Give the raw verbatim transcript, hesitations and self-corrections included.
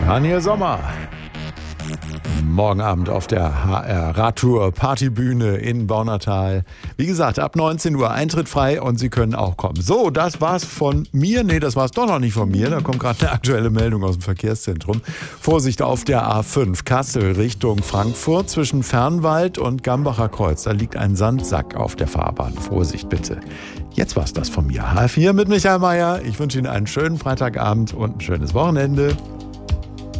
Daniel Sommer. Morgen Abend auf der H R Radtour Partybühne in Baunatal. Wie gesagt, ab neunzehn Uhr Eintritt frei und Sie können auch kommen. So, das war's von mir. Nee, das war's doch noch nicht von mir. Da kommt gerade eine aktuelle Meldung aus dem Verkehrszentrum. Vorsicht auf der A fünf Kassel Richtung Frankfurt zwischen Fernwald und Gambacher Kreuz. Da liegt ein Sandsack auf der Fahrbahn. Vorsicht bitte. Jetzt war's das von mir. H vier mit Michael Mayer. Ich wünsche Ihnen einen schönen Freitagabend und ein schönes Wochenende.